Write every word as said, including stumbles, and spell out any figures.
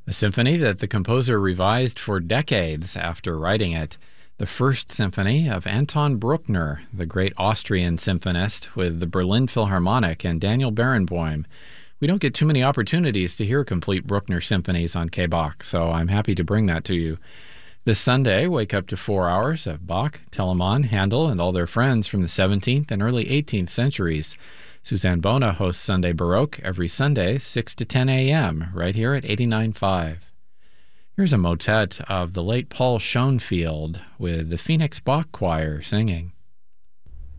A symphony that the composer revised for decades after writing it. The First Symphony of Anton Bruckner, the great Austrian symphonist, with the Berlin Philharmonic and Daniel Barenboim. We don't get too many opportunities to hear complete Bruckner symphonies on K-Bach, so I'm happy to bring that to you. This Sunday, wake up to four hours of Bach, Telemann, Handel, and all their friends from the seventeenth and early eighteenth centuries. Suzanne Bona hosts Sunday Baroque every Sunday, six to ten a.m., right here at eighty-nine point five. Here's a motet of the late Paul Schoenfield with the Phoenix Bach Choir singing.